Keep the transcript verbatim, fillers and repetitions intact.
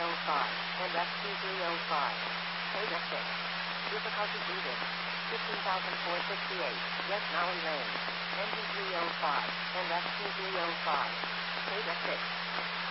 oh five, and rescue three oh five. Data six. Difficulty booted. fifteen thousand four hundred sixty-eight. Yes, Maui Lane. Engine three oh five, and rescue three oh five. Data six.